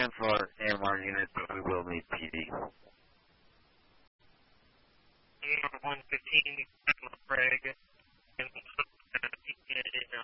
for AMR unit, but we will need PD. AMR 115, Craig, and